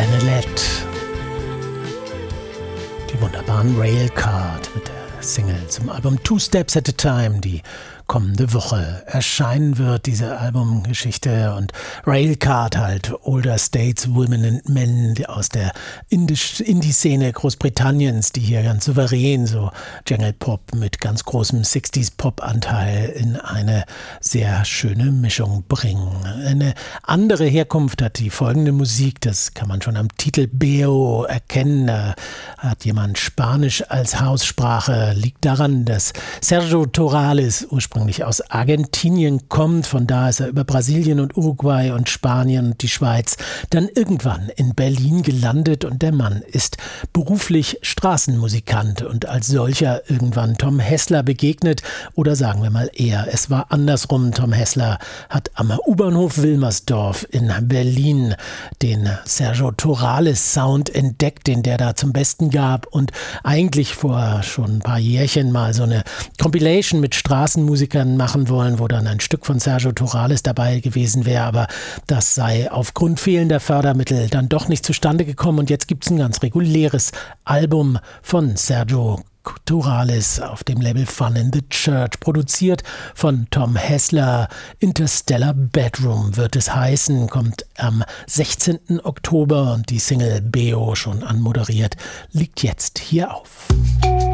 Lenelette. Die wunderbaren Railcard mit der Single zum Album Two Steps at a Time, die kommende Woche erscheinen wird, diese Albumgeschichte. Und Railcard halt, Older States, Women and Men aus der Indie-Szene Großbritanniens, die hier ganz souverän so Jungle Pop mit ganz großem 60s-Pop-Anteil in eine sehr schöne Mischung bringen. Eine andere Herkunft hat die folgende Musik, das kann man schon am Titel Beo erkennen. Da hat jemand Spanisch als Haussprache, liegt daran, dass Sergio Torales ursprünglich aus Argentinien kommt. Von da ist er über Brasilien und Uruguay und Spanien und die Schweiz dann irgendwann in Berlin gelandet, und der Mann ist beruflich Straßenmusikant und als solcher irgendwann Tom Hessler begegnet, oder sagen wir mal eher, es war andersrum. Tom Hessler hat am U-Bahnhof Wilmersdorf in Berlin den Sergio Torales Sound entdeckt, den der da zum Besten gab, und eigentlich vor schon ein paar Jährchen mal so eine Compilation mit Straßenmusikern machen wollen, wo dann ein Stück von Sergio Torales dabei gewesen wäre, aber das sei aufgrund fehlender Fördermittel dann doch nicht zustande gekommen, und jetzt gibt es ein ganz reguläres Album von Sergio Torales auf dem Label Fun in the Church, produziert von Tom Hessler. Interstellar Bedroom wird es heißen, kommt am 16. Oktober, und die Single Beo, schon anmoderiert, liegt jetzt hier auf.